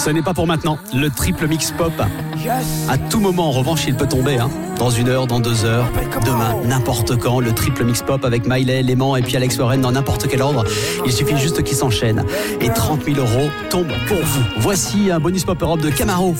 Ce n'est pas pour maintenant. Le triple mix pop. À tout moment, en revanche, il peut tomber. Dans 1 heure, dans 2 heures, demain, n'importe quand. Le triple mix pop avec Miley, Léman et puis Alex Warren dans n'importe quel ordre. Il suffit juste qu'ils s'enchaînent. Et 30 000 € tombent pour vous. Voici un bonus pop Europe de Camaro.